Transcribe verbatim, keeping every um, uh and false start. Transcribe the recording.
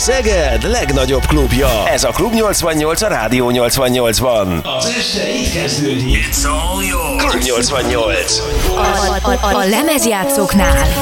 Szeged legnagyobb klubja. Ez a Klub nyolcvannyolc a Rádió nyolcvannyolcban. Az este itt kezdődik. Klub nyolcvannyolc. A, a, a, a lemezjátszóknál